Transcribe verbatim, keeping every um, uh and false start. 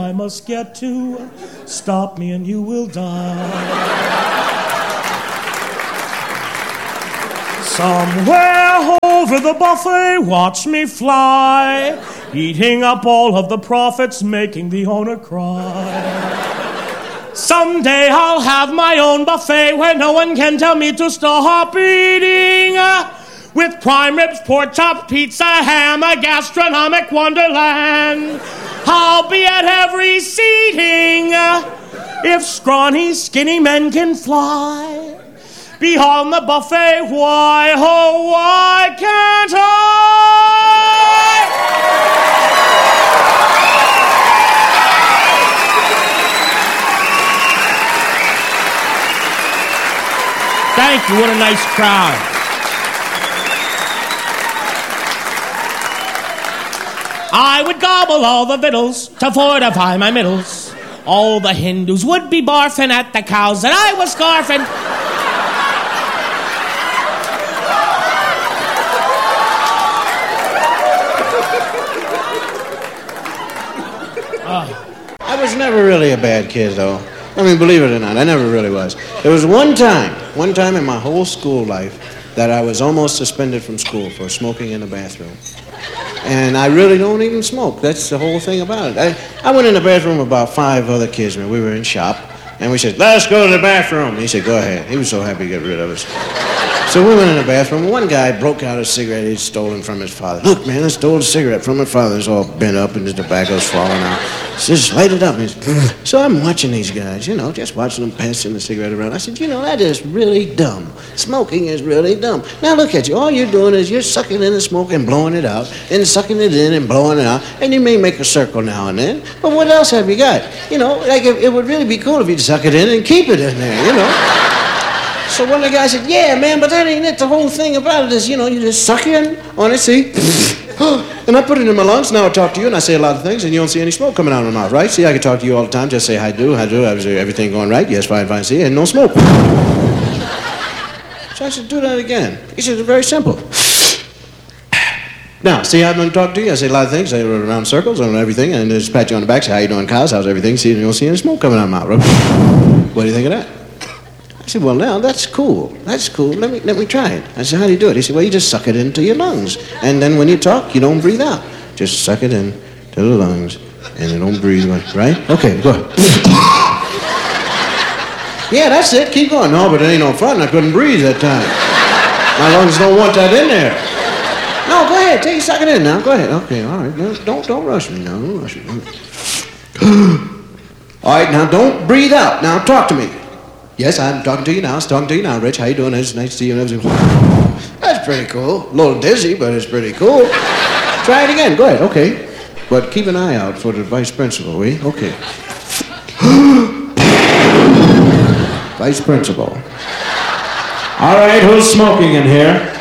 I must get to. Stop me and you will die. Somewhere over the buffet, watch me fly, eating up all of the profits, making the owner cry. Someday I'll have my own buffet where no one can tell me to stop eating. With prime ribs, pork chops, pizza, ham, a gastronomic wonderland. I'll be at every seating. If scrawny, skinny men can fly beyond the buffet, why, oh, why can't I? Thank you, what a nice crowd. I would gobble all the victuals to fortify my middles. All the Hindus would be barfing at the cows that I was scarfing. I was never really a bad kid, though. I mean, believe it or not, I never really was. There was one time, one time in my whole school life that I was almost suspended from school for smoking in the bathroom. And I really don't even smoke. That's the whole thing about it. I, I went in the bathroom with about five other kids, man. We were in shop, and we said, let's go to the bathroom. And he said, go ahead. He was so happy to get rid of us. So we went in the bathroom. One guy broke out a cigarette he'd stolen from his father. Look, man, I stole a cigarette from my father. It's all bent up and the tobacco's falling out. Just light it up. So I'm watching these guys, you know, just watching them passing the cigarette around. I said, you know, that is really dumb. Smoking is really dumb. Now look at you. All you're doing is you're sucking in the smoke and blowing it out, and sucking it in and blowing it out, and you may make a circle now and then, but what else have you got? You know, like it, it would really be cool if you'd suck it in and keep it in there, you know. So one of the guys said, yeah, man, but that ain't it. The whole thing about it is, you know, you just suck in on it, see? And I put it in my lungs. Now I talk to you, and I say a lot of things, and you don't see any smoke coming out of my mouth, right? See, I can talk to you all the time. Just say, hi, do, hi, do. Everything going right? Yes, fine, fine, see? And no smoke. So I said, do that again. He said, it's very simple. Now, see, I've been talking to you. I say a lot of things. I run around circles and everything, and just pat you on the back, say, how you doing, Kyle? How's everything? See, and you don't see any smoke coming out of my mouth. What do you think of that? I said, well, now, that's cool. That's cool. Let me let me try it. I said, how do you do it? He said, well, you just suck it into your lungs. And then when you talk, you don't breathe out. Just suck it in to the lungs, and you don't breathe, right? Okay, go ahead. Yeah, that's it. Keep going. No, but it ain't no fun. I couldn't breathe that time. My lungs don't want that in there. No, go ahead. Take suck it in now. Go ahead. Okay, all right. No, don't, don't rush me now. Don't rush me. All right, now, don't breathe out. Now, talk to me. Yes, I'm talking to you now. I'm talking to you now, Rich. How you doing? It's nice to see you. That's pretty cool. A little dizzy, but it's pretty cool. Try it again. Go ahead. Okay. But keep an eye out for the vice principal, will you? Okay. Vice principal. All right, who's smoking in here?